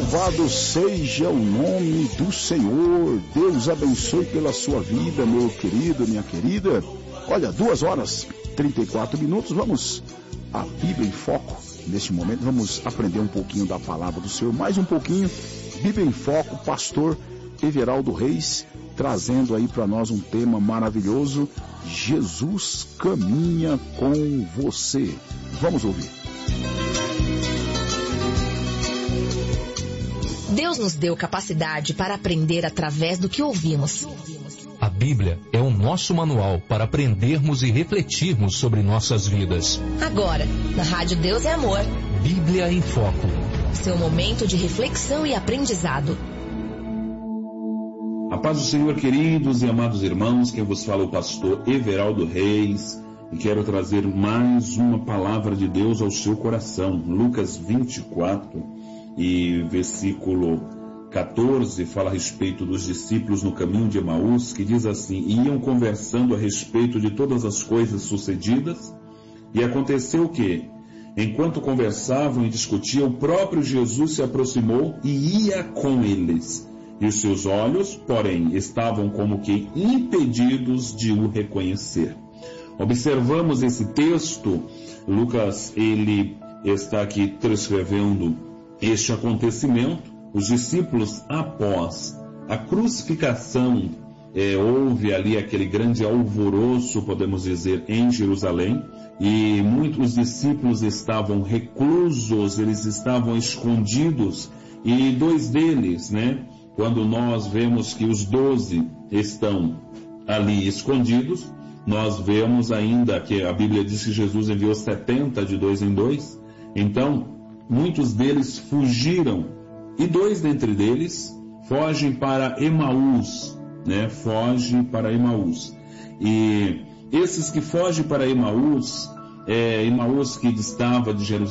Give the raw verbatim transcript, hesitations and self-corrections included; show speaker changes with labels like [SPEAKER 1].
[SPEAKER 1] Louvado seja o nome do Senhor. Deus abençoe pela sua vida, meu querido, minha querida. Olha, duas horas e trinta e quatro minutos, vamos à Bíblia em Foco. Neste momento vamos aprender um pouquinho da palavra do Senhor, mais um pouquinho. Bíblia em Foco, pastor Everaldo Reis, trazendo aí para nós um tema maravilhoso: Jesus caminha com você. Vamos ouvir.
[SPEAKER 2] Deus nos deu capacidade para aprender através do que ouvimos.
[SPEAKER 3] A Bíblia é o nosso manual para aprendermos e refletirmos sobre nossas vidas.
[SPEAKER 2] Agora, na Rádio Deus é Amor.
[SPEAKER 3] Bíblia em Foco.
[SPEAKER 2] Seu momento de reflexão e aprendizado.
[SPEAKER 4] A paz do Senhor, queridos e amados irmãos, quem vos fala é o pastor Everaldo Reis, e quero trazer mais uma palavra de Deus ao seu coração. Lucas vinte e quatro e versículo quatorze fala a respeito dos discípulos no caminho de Emaús, que diz assim: iam conversando a respeito de todas as coisas sucedidas, e aconteceu que, enquanto conversavam e discutiam, o próprio Jesus se aproximou e ia com eles. E os seus olhos, porém, estavam como que impedidos de o reconhecer. Observamos esse texto. Lucas, ele está aqui transcrevendo este acontecimento. Os discípulos, após a crucificação, é, houve ali aquele grande alvoroço, podemos dizer, em Jerusalém, e muitos discípulos estavam reclusos, eles estavam escondidos, e dois deles, né, quando nós vemos que os doze estão ali escondidos, nós vemos ainda que a Bíblia diz que Jesus enviou setenta de dois em dois, então muitos deles fugiram, e dois dentre deles fogem para Emaús, né? Fogem para Emaús. E esses que fogem para Emaús, é, Emaús que distava de Jerusalém